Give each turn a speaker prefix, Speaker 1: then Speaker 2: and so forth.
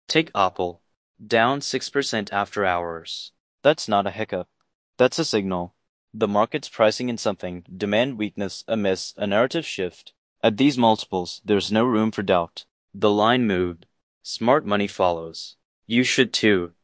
Speaker 1: Take Apple. Down 6% after hours. That's not a hiccup. That's a signal. The market's pricing in something, demand weakness, a miss, a narrative shift. At these multiples, there's no room for doubt. The line moved. Smart money follows. You should too.